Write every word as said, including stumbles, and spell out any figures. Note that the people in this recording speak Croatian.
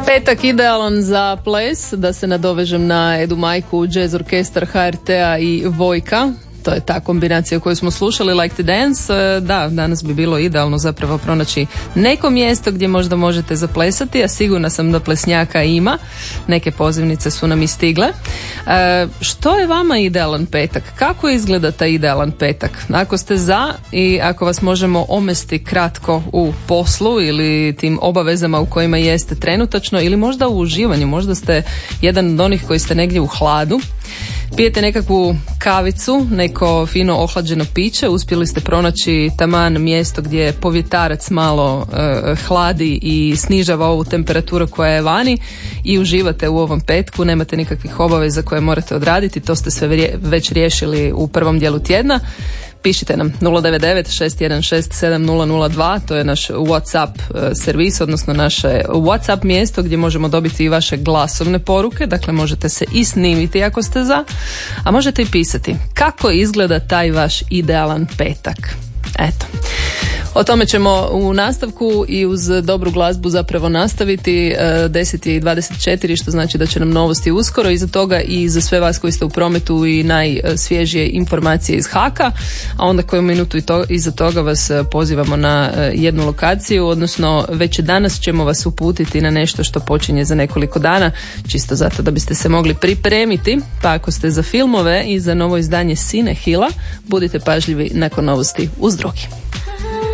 Petak idealan za ples, da se nadovežem na Edu Majku, Jazz Orkestar H R T-a i Vojka. To je ta kombinacija koju smo slušali, Like to Dance. Da, danas bi bilo idealno zapravo pronaći neko mjesto gdje možda možete zaplesati, a sigurna sam da plesnjaka ima. Neke pozivnice su nam i stigle. E, što je vama idealan petak? Kako izgleda taj idealan petak? Ako ste za i ako vas možemo omesti kratko u poslu ili tim obavezama u kojima jeste trenutačno ili možda u uživanju, možda ste jedan od onih koji ste negdje u hladu, pijete nekakvu kavicu, neko fino ohlađeno piće, uspjeli ste pronaći taman mjesto gdje povjetarac malo e, hladi i snižava ovu temperaturu koja je vani i uživate u ovom petku, nemate nikakvih obaveza koje morate odraditi, to ste sve vrije, već riješili u prvom dijelu tjedna. Pišite nam nula devet devet šest jedan šest sedam nula nula dva, to je naš WhatsApp servis, odnosno naše WhatsApp mjesto gdje možemo dobiti i vaše glasovne poruke, dakle možete se i snimiti ako ste za, a možete i pisati kako izgleda taj vaš idealan petak. Eto. O tome ćemo u nastavku i uz dobru glazbu zapravo nastaviti. deset i dvadeset četiri, što znači da će nam novosti uskoro. Iza toga i za sve vas koji ste u prometu i najsvježije informacije iz Haka, a onda koju minutu i to, iza toga vas pozivamo na jednu lokaciju, odnosno već danas ćemo vas uputiti na nešto što počinje za nekoliko dana, čisto zato da biste se mogli pripremiti. Pa ako ste za filmove i za novo izdanje Cinehila, budite pažljivi nakon novosti uz drugi.